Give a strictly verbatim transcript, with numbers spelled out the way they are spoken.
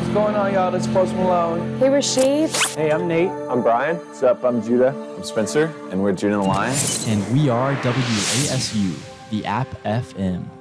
What's going on, y'all? This is Post Malone. Hey, Rashid. Hey, I'm Nate. I'm Brian. What's up? I'm Judah. I'm Spencer, and we're Judah and the Lion. And we are W A S U, the App F M.